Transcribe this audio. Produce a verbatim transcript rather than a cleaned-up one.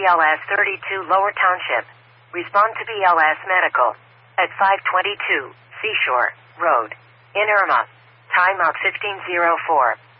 L S thirty-two Lower Township. Respond to B L S Medical. At five twenty-two Seashore Road. In Irma. Timeout fifteen oh four.